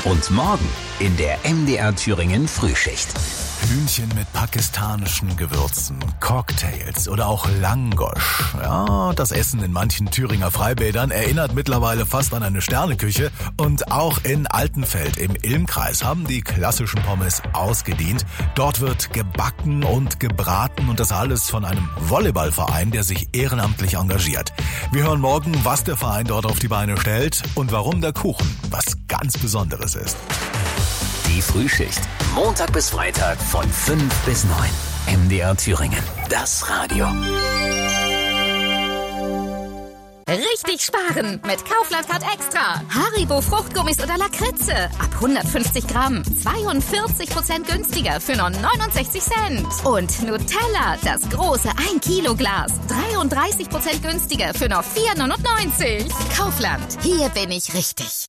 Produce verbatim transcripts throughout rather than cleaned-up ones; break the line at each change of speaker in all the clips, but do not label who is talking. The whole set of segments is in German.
Und morgen in der M D R Thüringen Frühschicht.
Hühnchen mit pakistanischen Gewürzen, Cocktails oder auch Langosch. Ja, das Essen in manchen Thüringer Freibädern erinnert mittlerweile fast an eine Sterneküche. Und auch in Altenfeld im Ilmkreis haben die klassischen Pommes ausgedient. Dort wird gebacken und gebraten und das alles von einem Volleyballverein, der sich ehrenamtlich engagiert. Wir hören morgen, was der Verein dort auf die Beine stellt und warum der Kuchen was ganz Besonderes ist.
Die Frühschicht. Montag bis Freitag von fünf bis neun. M D R Thüringen. Das Radio.
Richtig sparen mit Kaufland Card Extra. Haribo Fruchtgummis oder Lakritze. Ab hundertfünfzig Gramm. zweiundvierzig Prozent günstiger für nur neunundsechzig Cent. Und Nutella, das große ein Kilo Glas. dreiunddreißig Prozent günstiger für nur vier neunundneunzig. Kaufland. Hier bin ich richtig.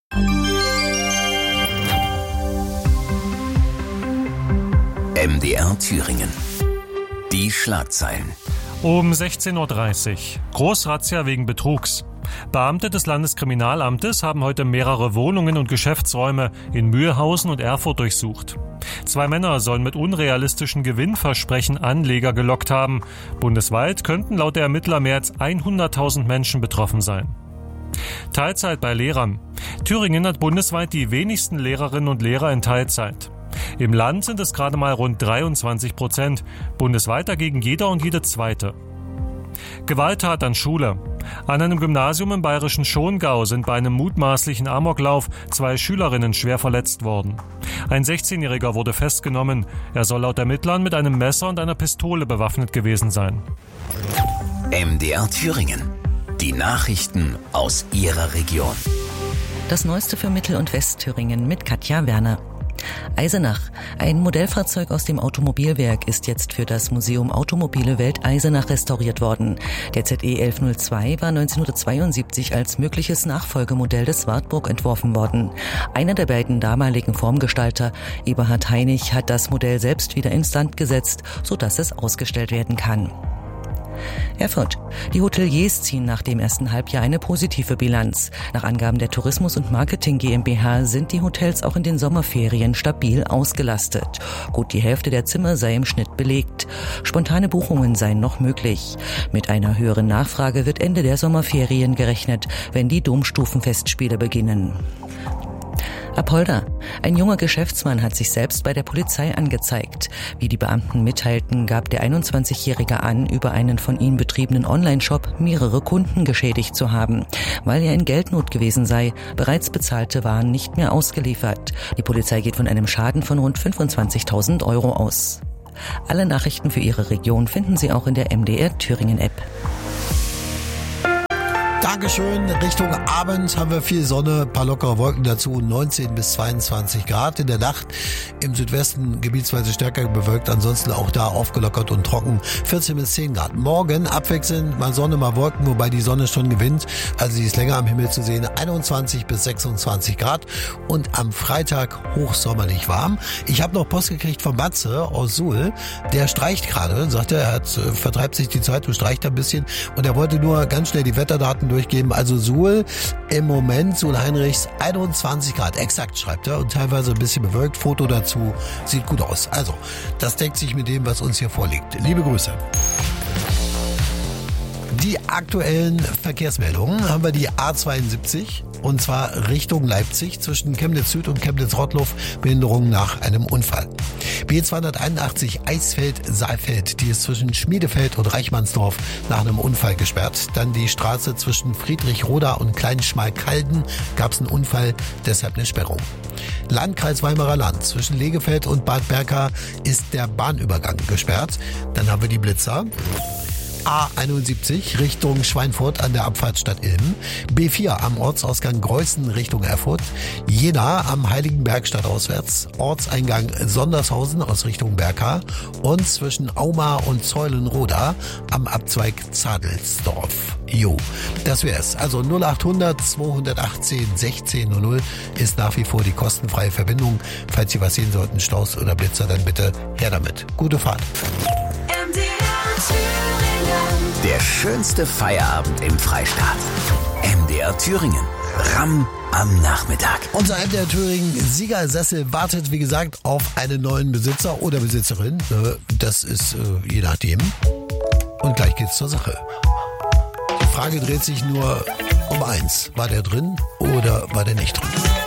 M D R Thüringen. Die Schlagzeilen.
Um sechzehn Uhr dreißig. Großrazzia wegen Betrugs. Beamte des Landeskriminalamtes haben heute mehrere Wohnungen und Geschäftsräume in Mühlhausen und Erfurt durchsucht. Zwei Männer sollen mit unrealistischen Gewinnversprechen Anleger gelockt haben. Bundesweit könnten laut der Ermittler mehr als hunderttausend Menschen betroffen sein. Teilzeit bei Lehrern. Thüringen hat bundesweit die wenigsten Lehrerinnen und Lehrer in Teilzeit. Im Land sind es gerade mal rund dreiundzwanzig Prozent, bundesweit dagegen jeder und jede zweite. Gewalttat an Schule. An einem Gymnasium im bayerischen Schongau sind bei einem mutmaßlichen Amoklauf zwei Schülerinnen schwer verletzt worden. Ein sechzehnjähriger wurde festgenommen. Er soll laut Ermittlern mit einem Messer und einer Pistole bewaffnet gewesen sein.
M D R Thüringen. Die Nachrichten aus Ihrer Region.
Das Neueste für Mittel- und Westthüringen mit Katja Werner. Eisenach. Ein Modellfahrzeug aus dem Automobilwerk ist jetzt für das Museum Automobile Welt Eisenach restauriert worden. Der Z E elf null zwei war neunzehnhundertzweiundsiebzig als mögliches Nachfolgemodell des Wartburg entworfen worden. Einer der beiden damaligen Formgestalter, Eberhard Heinig, hat das Modell selbst wieder instand gesetzt, sodass es ausgestellt werden kann. Erfurt. Die Hoteliers ziehen nach dem ersten Halbjahr eine positive Bilanz. Nach Angaben der Tourismus und Marketing GmbH sind die Hotels auch in den Sommerferien stabil ausgelastet. Gut die Hälfte der Zimmer sei im Schnitt belegt. Spontane Buchungen seien noch möglich. Mit einer höheren Nachfrage wird Ende der Sommerferien gerechnet, wenn die Domstufenfestspiele beginnen. Apolda. Ein junger Geschäftsmann hat sich selbst bei der Polizei angezeigt. Wie die Beamten mitteilten, gab der einundzwanzigjährige an, über einen von ihm betriebenen Online-Shop mehrere Kunden geschädigt zu haben. Weil er in Geldnot gewesen sei, bereits bezahlte Waren nicht mehr ausgeliefert. Die Polizei geht von einem Schaden von rund fünfundzwanzigtausend Euro aus. Alle Nachrichten für Ihre Region finden Sie auch in der M D R Thüringen App.
Dankeschön. Richtung Abend haben wir viel Sonne, ein paar lockere Wolken dazu, neunzehn bis zweiundzwanzig Grad. In der Nacht im Südwesten gebietsweise stärker bewölkt, ansonsten auch da aufgelockert und trocken, vierzehn bis zehn Grad. Morgen abwechselnd mal Sonne, mal Wolken, wobei die Sonne schon gewinnt, also sie ist länger am Himmel zu sehen, einundzwanzig bis sechsundzwanzig Grad und am Freitag hochsommerlich warm. Ich habe noch Post gekriegt von Batze aus Suhl, der streicht gerade, sagt er, er hat, vertreibt sich die Zeit und streicht ein bisschen und er wollte nur ganz schnell die Wetterdaten durchgeben. Also Suhl im Moment, Suhl-Heinrichs, einundzwanzig Grad, exakt schreibt er und teilweise ein bisschen bewölkt. Foto dazu, sieht gut aus. Also, das deckt sich mit dem, was uns hier vorliegt. Liebe Grüße. Die aktuellen Verkehrsmeldungen haben wir die A zweiundsiebzig und zwar Richtung Leipzig zwischen Chemnitz Süd und Chemnitz Rottloff, Behinderung nach einem Unfall. B zweihunderteinundachtzig Eisfeld-Saalfeld, die ist zwischen Schmiedefeld und Reichmannsdorf nach einem Unfall gesperrt. Dann die Straße zwischen Friedrichroda und Kleinschmalkalden, gab es einen Unfall, deshalb eine Sperrung. Landkreis Weimarer Land, zwischen Legefeld und Bad Berka ist der Bahnübergang gesperrt. Dann haben wir die Blitzer. A einundsiebzig Richtung Schweinfurt an der Abfahrtsstadt Ilm, B vier am Ortsausgang Greußen Richtung Erfurt, Jena am Heiligenberg stadtauswärts, Ortseingang Sondershausen aus Richtung Berka und zwischen Auma und Zeulenroda am Abzweig Zadelsdorf. Jo, das wär's. Also null achthundert zweihundertachtzehn sechzehn null null ist nach wie vor die kostenfreie Verbindung. Falls Sie was sehen sollten, Staus oder Blitzer, dann bitte her damit. Gute Fahrt.
Der schönste Feierabend im Freistaat. M D R Thüringen. R A M am Nachmittag.
Unser M D R Thüringen Siegersessel wartet, wie gesagt, auf einen neuen Besitzer oder Besitzerin. Das ist je nachdem. Und gleich geht's zur Sache. Die Frage dreht sich nur um eins. War der drin oder war der nicht drin?